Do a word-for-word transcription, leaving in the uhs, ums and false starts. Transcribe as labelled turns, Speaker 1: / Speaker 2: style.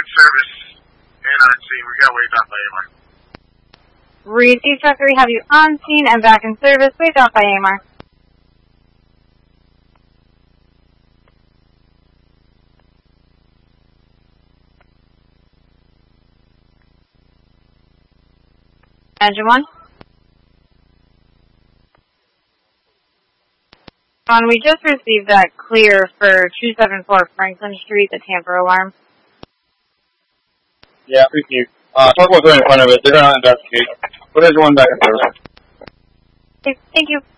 Speaker 1: in service and on scene. We got waved off by A M R.
Speaker 2: Receive truck three, have you on scene and back in service, waved off by A M R. Engine one. Um, we just received that clear for two seven four Franklin Street, the tamper alarm.
Speaker 3: Yeah, received. Uh, truck was right in front of it. They're going to investigate. Put engine one back in service.
Speaker 2: Okay, thank you.